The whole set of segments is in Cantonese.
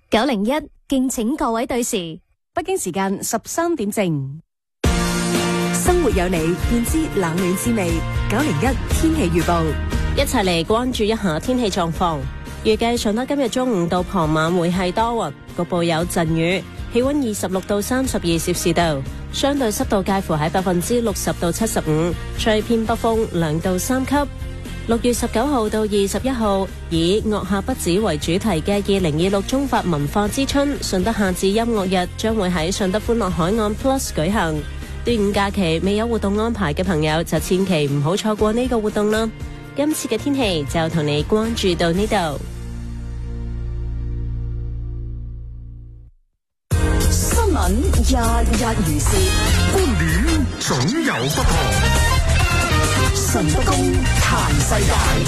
901，敬請各位對時。 北京時間13點正。 生活有你，便知冷暖滋味。901天氣預報， 一齊嚟關注一下天氣狀況。預計順德今日中午到傍晚會係多雲，局部有陣雨，氣溫26到32攝氏度，相對濕度介乎喺60%到75%，吹偏北風2到3級。6月19號到21號，以樂下不止為主題嘅2026中法文化之春順德夏至音樂日將會喺順德歡樂海岸 Plus 舉行。端午假期未有活動安排嘅朋友就千祈唔好錯過呢個活動啦。今次嘅天氣就同你關注到呢度。 新聞日日如是， 觀點總有不同。 順德公彈世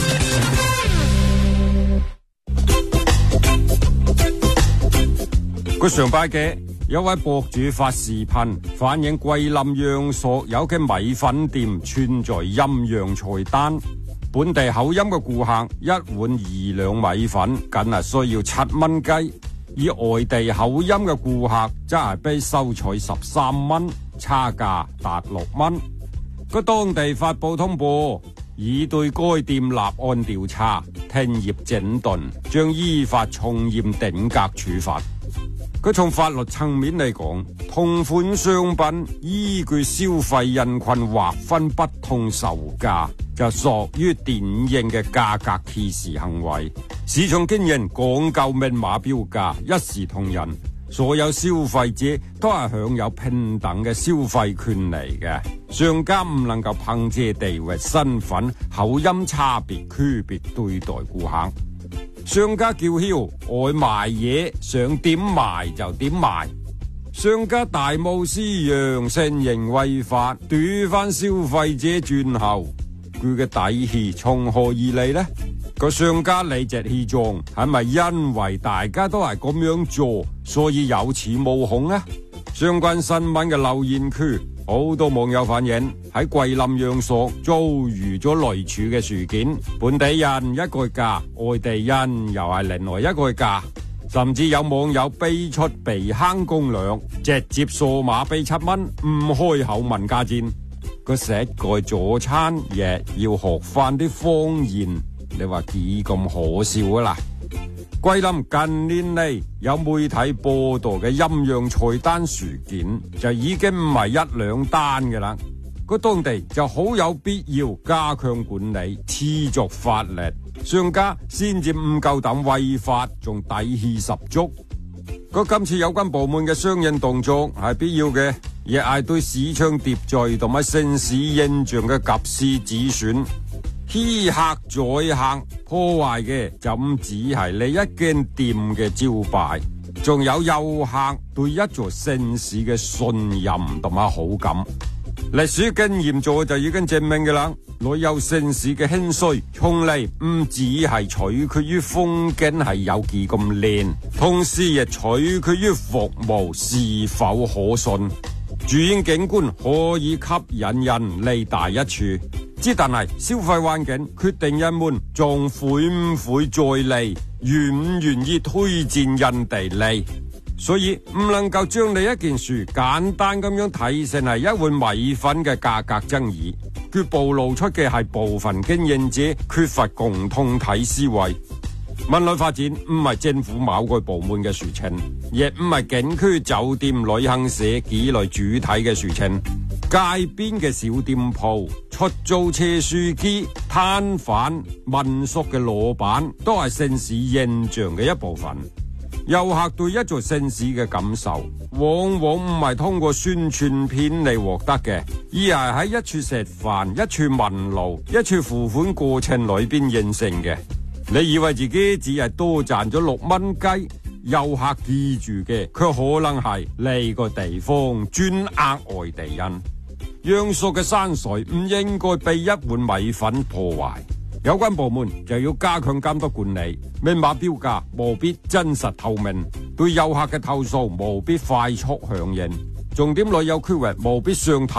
界。佢上拜嘅有位博主發視頻反映桂林陽朔有嘅米粉店存在陰陽菜單，本地口音嘅顧客一碗2兩米粉僅係需要7蚊雞，而外地口音嘅顧客則係被收取13蚊，差價達6蚊。個當地發布通報，已對該店立案調查，停業整頓，將依法從嚴頂格處罰。佢從法律層面嚟講，同款商品依據消費人群劃分不同售價，就屬於典型嘅價格歧視行為。市場經營講究明碼標價，一視同仁，所有消費者都係享有平等嘅消費權利嘅。商家唔能夠憑借地域、身份、口音差別區別對待顧客。商家叫囂，愛賣嘢，想點賣就點賣。商家大冒失陽，承認違法，奪翻消費者轉後，佢嘅底氣從何而嚟呢？個商家理直氣壯，係咪因為大家都係咁樣做，所以有恃無恐呢？相關新聞嘅留言區，好多網友反映喺桂林陽朔遭遇咗類似嘅事件，本地人一個價，外地人又係另外一個價，甚至有網友逼出避坑攻略，直接掃碼俾7蚊，唔開口問價錢。個食蓋早餐亦要學翻啲方言，你話幾咁可笑啊啦！桂林近年嚟有媒體報道嘅陰陽菜單事件就已經唔係1兩單嘅啦，個當地就好有必要加強管理，持續發力，商家先至唔夠膽違法，仲底氣十足。今次有關部門嘅相應動作係必要嘅，亦係對市場秩序同埋城市形象嘅及時止損。欺客宰客，破壞嘅就唔止係你一間店嘅招牌，仲有遊客對一座城市嘅信任同埋好感。歷史經驗咗就已經證明嘅啦，旅遊城市嘅興衰從嚟唔只係取決於風景係有幾咁靚，同時亦取決於服務是否可信。住院景觀可以吸引人嚟第一處，之但係消費環境決定人們仲會唔會再嚟，願唔願意推薦人哋嚟。所以唔能夠將你一件事簡單咁樣睇成係一碗米粉嘅價格爭議，佢暴露出嘅係部分經營者缺乏共同體思維。文旅發展唔係政府某個部門嘅事情，亦唔係景區酒店旅行社幾類主體嘅事情。街邊嘅小店鋪、出租車司機、攤販、民宿嘅老闆都係城市形象嘅一部分。遊客對一座城市嘅感受，往往唔係通過宣傳片嚟獲得嘅，而係喺一處食飯、一處問路、一處付款過程裏邊形成嘅。你以為自己只係多賺咗6蚊雞，遊客記住嘅卻可能係呢個地方專呃外地人。陽朔嘅山水唔應該被一碗米粉破壞，有關部門就要加強監督管理，明碼標價務必真實透明，對遊客嘅投訴務必快速響應，重點旅遊區域務必上